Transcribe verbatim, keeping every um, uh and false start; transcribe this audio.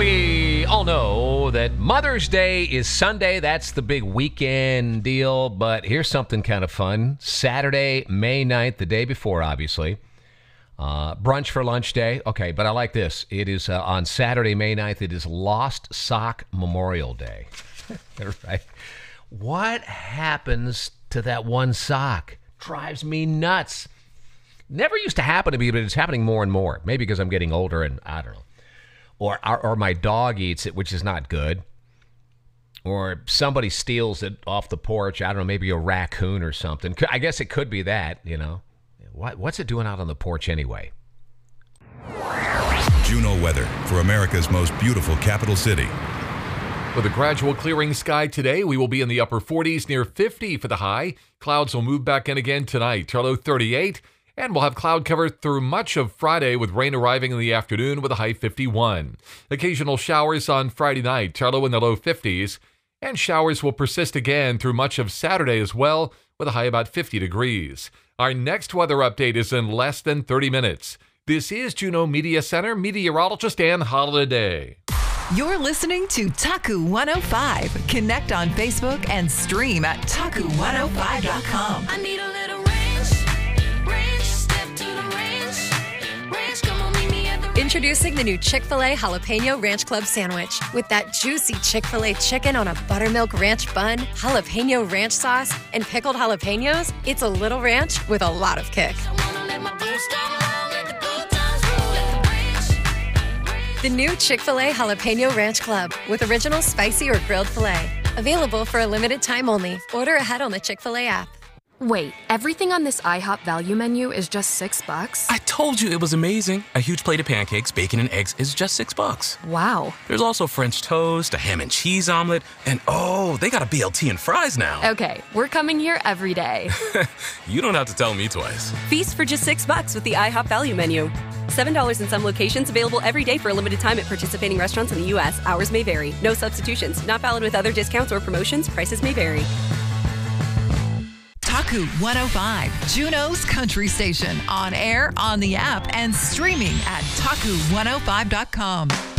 we all know that Mother's Day is Sunday. That's the big weekend deal. But here's something kind of fun. Saturday, May ninth, the day before, obviously. Uh, brunch for lunch day. Okay, but I like this. It is uh, on Saturday, May ninth. It is Lost Sock Memorial Day. Right? What happens to that one sock? Drives me nuts. Never used to happen to me, but it's happening more and more. Maybe because I'm getting older and I don't know. Or, or or my dog eats it, which is not good. Or somebody steals it off the porch. I don't know, maybe a raccoon or something. I guess it could be that, you know. What What's it doing out on the porch anyway? Juno weather for America's most beautiful capital city. With a gradual clearing sky today, we will be in the upper forties, near fifty for the high. Clouds will move back in again tonight, low thirty-eight. And we'll have cloud cover through much of Friday with rain arriving in the afternoon with a high fifty-one. Occasional showers on Friday night, low in the low fifties. And showers will persist again through much of Saturday as well with a high about fifty degrees. Our next weather update is in less than thirty minutes. This is Juneau Media Center meteorologist Ann Holiday. You're listening to Taku one oh five. Connect on Facebook and stream at taku one oh five dot com. I need a little ranch, ranch, step to the ranch, ranch, come on, meet me at the Introducing the new Chick-fil-A Jalapeno Ranch Club sandwich. With that juicy Chick-fil-A chicken on a buttermilk ranch bun, jalapeno ranch sauce, and pickled jalapenos, it's a little ranch with a lot of kick. I wanna let my boots down low, let the good times roll, let the ranch, ranch. The new Chick-fil-A Jalapeno Ranch Club with original spicy or grilled filet. Available for a limited time only. Order ahead on the Chick-fil-A app. Wait, everything on this IHOP value menu is just six bucks? I told you it was amazing. A huge plate of pancakes, bacon, and eggs is just six bucks. Wow. There's also French toast, a ham and cheese omelet, and oh, they got a B L T and fries now. Okay, we're coming here every day. You don't have to tell me twice. Feast for just six bucks with the IHOP value menu. seven dollars in some locations, available every day for a limited time at participating restaurants in the U S. Hours may vary. No substitutions. Not valid with other discounts or promotions. Prices may vary. Taku one oh five, Juneau's country station. On air, on the app, and streaming at taku one oh five dot com.